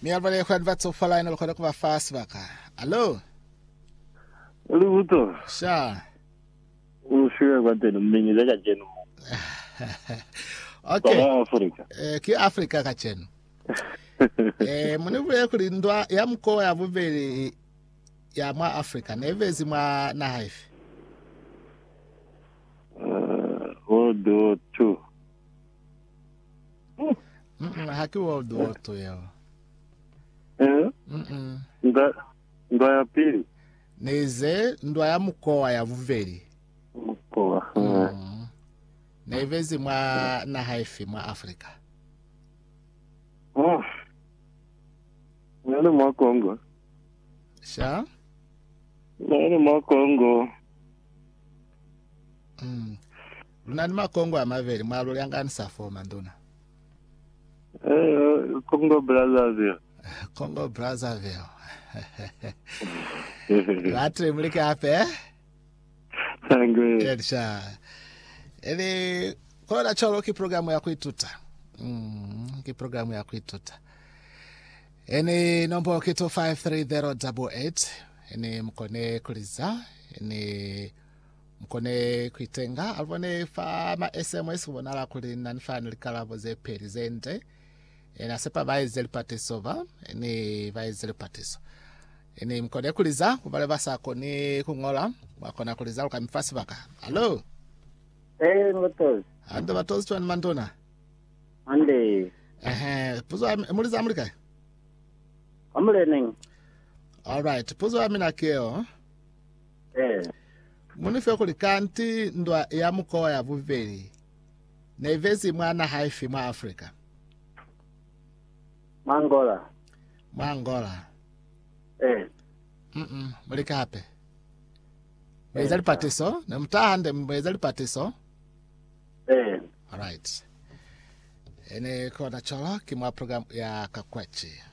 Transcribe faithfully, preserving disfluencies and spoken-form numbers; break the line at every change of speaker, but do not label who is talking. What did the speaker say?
Mi alvale kwa advat so fala ina lokada kwa fast baka. Allo?
Luto.
Sha.
Ushiwe kwa tenu mingi zaka jenu.
Okay.
Kwa Afrika.
Eh, ki Afrika ka chenu. Eh, munivule kulindwa ya mkoa ya vuveli ya mwa Afrika. Nevezi mwa na haifi.
Uh, World War Two.
Mm-mm, haki World War Two yao.
Eh?
Mm-mm.
Nda, nda ya pili.
Neze ndwa ya mkoa ya vuveli.
Mkoa.
Mm. Nevezi mwa na haifi mwa Afrika.
Oh. Nani mwa Kongo.
Sha?
Nani mwa Kongo.
Mm. Lunani mwa Kongo ya maveli mwa luliangani safo manduna.
Eh, Congo Brazzaville.
Congo Brazzaville. Watu mlike hapa eh?
Sangwe.
Edsha. Ele kwa cholo ki programu ya kuituta. Mm, ki programu ya kuituta. Ene nombo kito five three zero eight eight. Ene mkone kuliza. Ene mkone kuitenga. Alvone fa ma S M S wonala kuli nanifani likalabo ze peri zente. Ena sepa vaizeli patiso va. Ene vaizeli patiso. Ene mkone kuliza. Kubale basa koni kungola. Wakona kuliza ukamifasi baka. Hello?
Eh, ngotos.
Ando batozi tuan mandona.
Ande.
Eh, puzo muliza Amerika.
Amule ning.
All right, puzo amina keo.
Eh.
Munife kulikanti ndo ya mkoa ya vuveli. Na ivezi mwana haifi mwa Afrika.
Mangola.
Mwa Angola.
Eh.
Mm-mm, mulika hape. Mwezali patiso. Na mtahande mwezali patiso.
Eh.
All right. Ene kona chola kimwa program ya kakwechi.